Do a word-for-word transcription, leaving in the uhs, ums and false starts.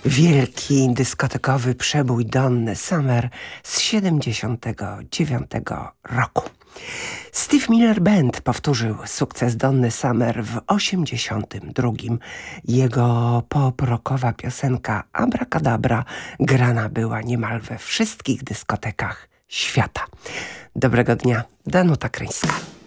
Wielki dyskotekowy przebój Donny Summer z siedemdziesiątego dziewiątego roku. Steve Miller Band powtórzył sukces Donny Summer w osiemdziesiątym drugim. Jego pop-rockowa piosenka Abracadabra grana była niemal we wszystkich dyskotekach świata. Dobrego dnia, Danuta Kryńska.